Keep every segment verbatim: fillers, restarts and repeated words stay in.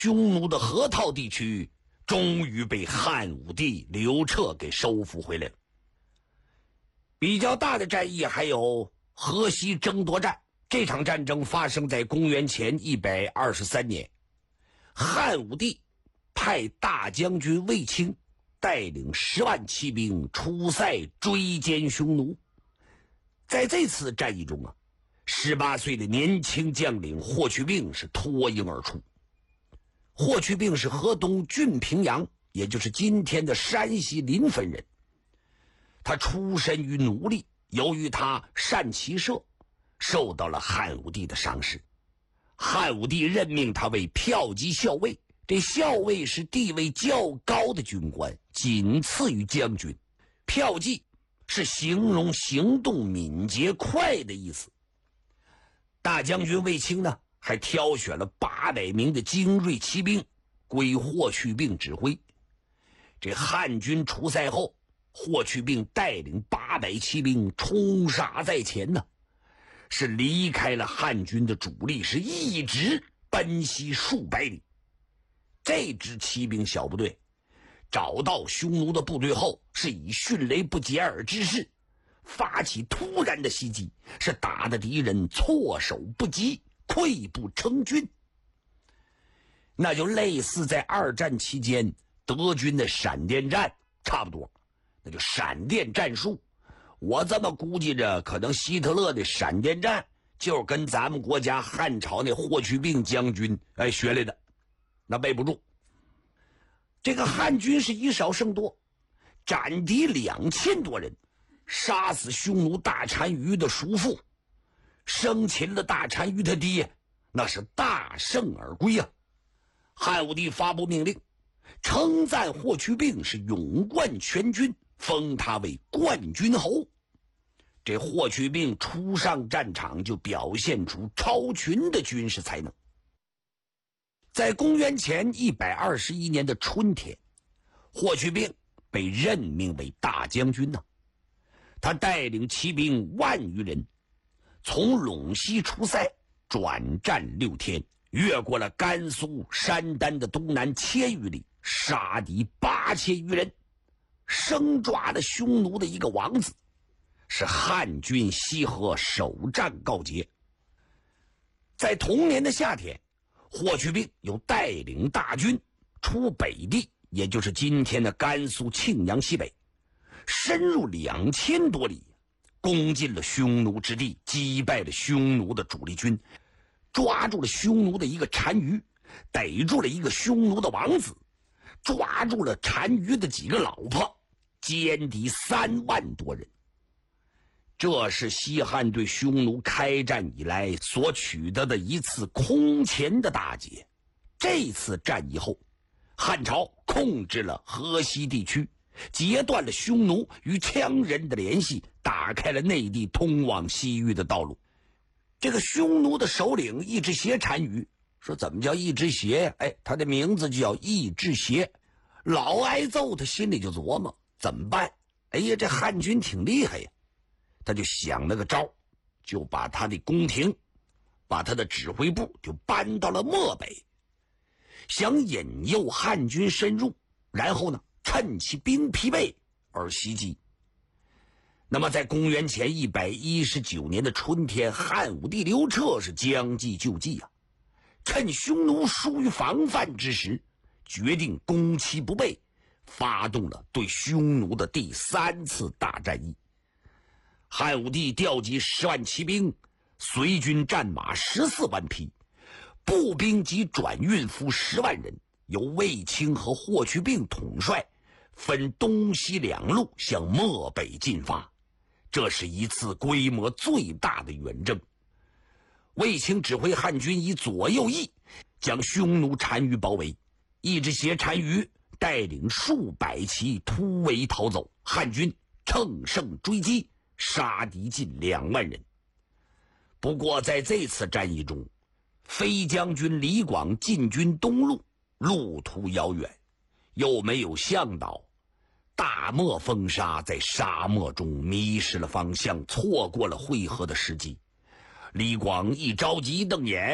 匈奴的河套地区终于被汉武帝刘彻给收复回来了。比较大的战役还有河西争夺战，这场战争发生在公元前一百二十三年，汉武帝派大将军卫青带领十万骑兵出塞追歼匈奴。在这次战役中啊，十八岁的年轻将领霍去病是脱颖而出。霍去病是河东郡平阳，也就是今天的山西临汾人。他出身于奴隶，由于他善骑射，受到了汉武帝的赏识。汉武帝任命他为骠骑校尉，这校尉是地位较高的军官，仅次于将军。骠骑是形容行动敏捷快的意思。大将军卫青呢，还挑选了八百名的精锐骑兵归霍去病指挥。这汉军出塞后，霍去病带领八百骑兵冲杀在前呢，是离开了汉军的主力，是一直奔袭数百里。这支骑兵小部队找到匈奴的部队后，是以迅雷不及掩耳之势发起突然的袭击，是打得敌人措手不及，溃不成军。那就类似在二战期间德军的闪电战差不多，那就闪电战术。我这么估计着，可能希特勒的闪电战就是跟咱们国家汉朝那霍去病将军哎学来的，那背不住。这个汉军是以少胜多，斩敌两千多人，杀死匈奴大单于的叔父，生擒了大单于他爹，那是大胜而归啊！汉武帝发布命令，称赞霍去病是勇冠全军，封他为冠军侯。这霍去病初上战场就表现出超群的军事才能。在公元前一百二十一年的春天，霍去病被任命为大将军呢。他带领骑兵万余人，从陇西出塞，转战六天，越过了甘肃、山丹的东南千余里，杀敌八千余人，生抓了匈奴的一个王子，使汉军西河首战告捷。在同年的夏天，霍去病又带领大军出北地，也就是今天的甘肃庆阳西北，深入两千多里，攻进了匈奴之地，击败了匈奴的主力军，抓住了匈奴的一个单于，逮住了一个匈奴的王子，抓住了单于的几个老婆，歼敌三万多人。这是西汉对匈奴开战以来所取得的一次空前的大捷。这次战役后，汉朝控制了河西地区，截断了匈奴与羌人的联系，打开了内地通往西域的道路。这个匈奴的首领一只鞋单于说，怎么叫一只鞋？哎，他的名字就叫一只鞋。老挨揍，他心里就琢磨怎么办。哎呀，这汉军挺厉害呀，他就想了个招，就把他的宫廷，把他的指挥部就搬到了漠北，想引诱汉军深入，然后呢趁其兵疲惫而袭击。那么在公元前一百一十九年的春天，汉武帝刘彻是将计就计啊，趁匈奴疏于防范之时，决定攻其不备，发动了对匈奴的第三次大战役。汉武帝调集十万骑兵，随军战马十四万匹，步兵及转运夫十万人，由卫青和霍去病统帅，分东西两路向漠北进发。这是一次规模最大的远征。卫青指挥汉军以左右翼将匈奴单于包围，一只鞋单于带领数百骑突围逃走，汉军乘胜追击，杀敌近两万人。不过在这次战役中，飞将军李广进军东路，路途遥远，又没有向导，大漠风沙，在沙漠中迷失了方向，错过了会合的时机。李广一着急瞪眼，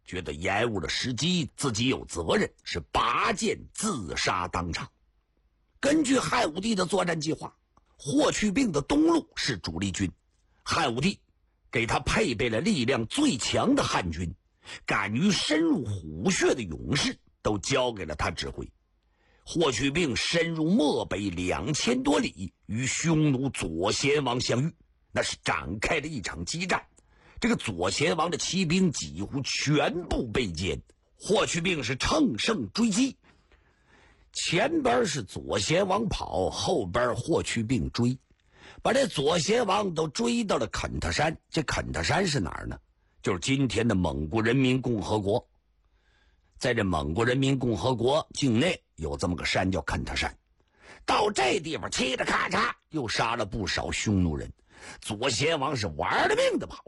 觉得延误了时机，自己有责任，是拔剑自杀当场。根据汉武帝的作战计划，霍去病的东路是主力军，汉武帝给他配备了力量最强的汉军，敢于深入虎穴的勇士都交给了他指挥。霍去病深入漠北两千多里，与匈奴左贤王相遇，那是展开了一场激战。这个左贤王的骑兵几乎全部被歼，霍去病是乘胜追击，前边是左贤王跑，后边霍去病追，把这左贤王都追到了肯特山。这肯特山是哪儿呢？就是今天的蒙古人民共和国。在这蒙古人民共和国境内有这么个山叫肯特山，到这地方嘁哩咔嚓又杀了不少匈奴人，左贤王是玩了命的跑，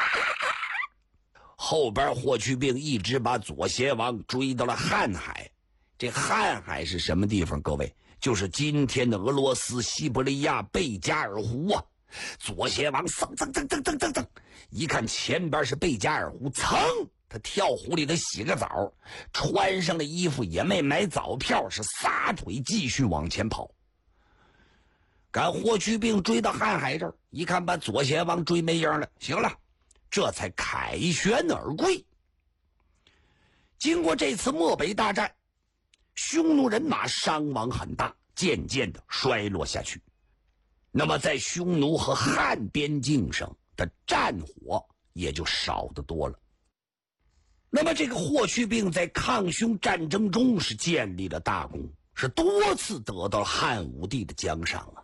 后边霍去病一直把左贤王追到了瀚海。这瀚海是什么地方？各位，就是今天的俄罗斯西伯利亚贝加尔湖啊。左贤王噌噌噌噌噌噌噌，一看前边是贝加尔湖，噌，他跳湖里头洗个澡，穿上了衣服，也没买早票，是撒腿继续往前跑。赶霍去病追到瀚海这儿，一看把左贤王追没影了，行了，这才凯旋而归。经过这次漠北大战，匈奴人马伤亡很大，渐渐的衰落下去。那么在匈奴和汉边境上的战火也就少得多了。那么这个霍去病在抗匈战争中是建立了大功，是多次得到汉武帝的奖赏啊，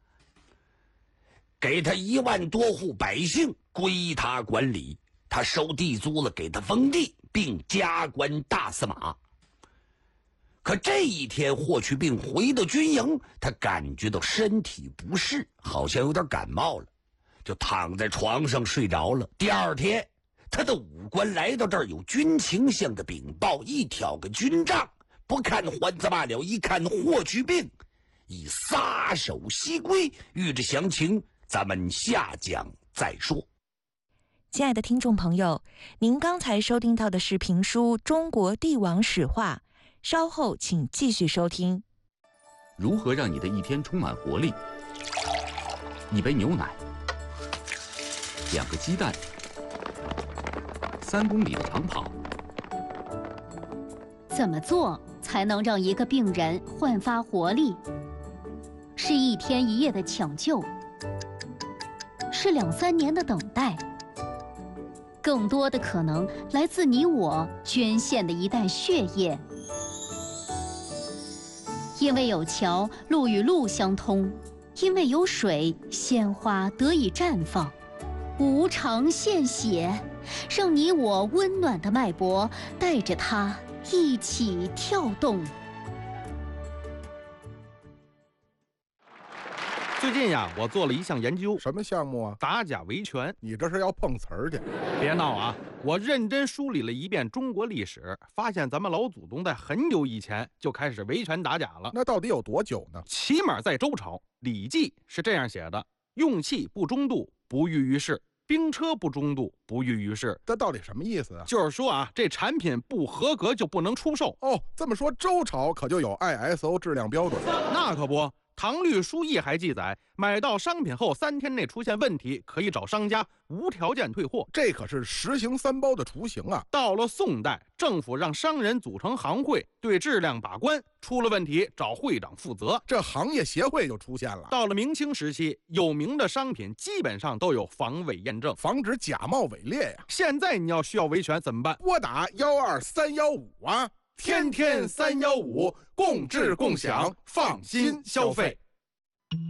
给他一万多户百姓归他管理，他收地租了，给他封地，并加官大司马。可这一天霍去病回到军营，他感觉到身体不适，好像有点感冒了，就躺在床上睡着了。第二天他的武官来到这儿，有军情相的禀报，一挑个军帐，不看还则罢了，一看霍去病已撒手西归。欲知详情，咱们下讲再说。 亲爱的听众朋友，您刚才收听到的是评书《中国帝王史话》，稍后请继续收听。 如何让你的一天充满活力？一杯牛奶，两个鸡蛋，三公里的长跑。 怎么做才能让一个病人焕发活力？是一天一夜的抢救，是两三年的等待，更多的可能来自你我捐献的一袋血液。因为有桥，路与路相通；因为有水，鲜花得以绽放。无偿献血，让你我温暖的脉搏带着它一起跳动。 最近呀，我做了一项研究。 什么项目啊？ 打假维权。 你这是要碰瓷儿去？ 别闹啊！我认真梳理了一遍中国历史，发现咱们老祖宗在很久以前就开始维权打假了。 那到底有多久呢？ 起码在周朝，《礼记》是这样写的：用器不中度，不欲于世；兵车不中度，不欲于世。 这到底什么意思啊？ 就是说啊，这产品不合格就不能出售。 哦，这么说周朝可就有 I S O 质量标准？ 那可不。唐律书议还记载，买到商品后三天内出现问题，可以找商家无条件退货。 这可是实行三包的雏形啊！ 到了宋代，政府让商人组成行会，对质量把关，出了问题找会长负责， 这行业协会就出现了。 到了明清时期，有名的商品基本上都有防伪验证， 防止假冒伪劣呀。 现在你要需要维权怎么办？ 拨打幺二三幺五啊！天天三幺五，共治共享，放心消费。